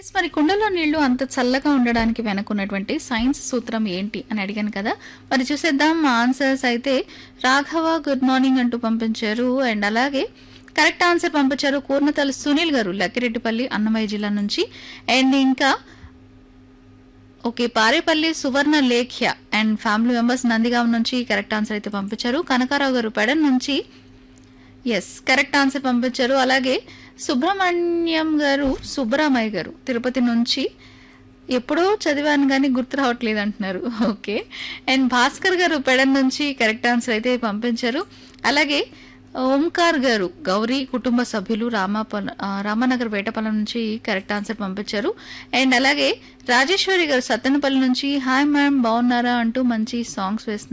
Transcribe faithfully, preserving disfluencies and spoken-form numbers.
Yes మరి కుండలో నీళ్లు అంత చల్లగా ఉండడానికి వెనకున్నటువంటి సైన్స్ సూత్రం ఏంటి అని అడిగాను కదా. మరి చూసేద్దాం ఆన్సర్స్ అయితే. రాఘవ గుడ్ మార్నింగ్ అంటూ పంపించారు. అండ్ అలాగే కరెక్ట్ ఆన్సర్ పంపించారు కూర్నతల సునీల్ గారు లక్కిరెడ్డిపల్లి అన్నమయ్య జిల్లా నుంచి. అండ్ ఇంకా okay Parepalli Suvarna Lekhya and family members Nandigam నుంచి కరెక్ట్ ఆన్సర్ అయితే పంపించారు. కనకారావు గారు పెడన్ నుంచి ఎస్ కరెక్ట్ ఆన్సర్ పంపించారు. అలాగే సుబ్రహ్మణ్యం గారు సుబ్బరామయ్య గారు తిరుపతి నుంచి ఎప్పుడో చదివాను కానీ గుర్తు రావట్లేదు అంటున్నారు. ఓకే అండ్ భాస్కర్ గారు పెడన్ నుంచి కరెక్ట్ ఆన్సర్ అయితే పంపించారు. అలాగే ఓంకార్ గారు గౌరీ కుటుంబ సభ్యులు రామాపల రామానగర్ వేటపల్లి నుంచి కరెక్ట్ ఆన్సర్ పంపించారు. అండ్ అలాగే రాజేశ్వరి గారు సత్తెనపల్లి నుంచి హాయ్ మ్యామ్ బాగున్నారా అంటూ మంచి సాంగ్స్ వేస్తున్నారు.